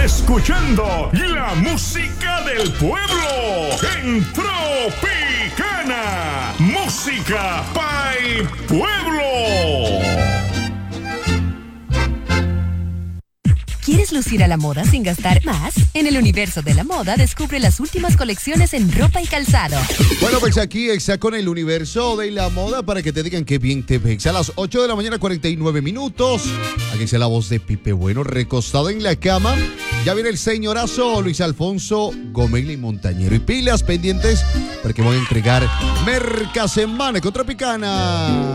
escuchando la música del pueblo en Tropicana. Música Pay Pueblo. ¿Quieres lucir a la moda sin gastar más? En el universo de la moda descubre las últimas colecciones en ropa y calzado. Bueno, pues aquí está con el universo de la moda para que te digan qué bien te ves. A las 8 de la mañana, 49 minutos. Aquí está la voz de Pipe Bueno, recostado en la cama. Ya viene el señorazo Luis Alfonso Gómez y Montañero. Y pilas pendientes porque voy a entregar Mercasemana con Tropicana.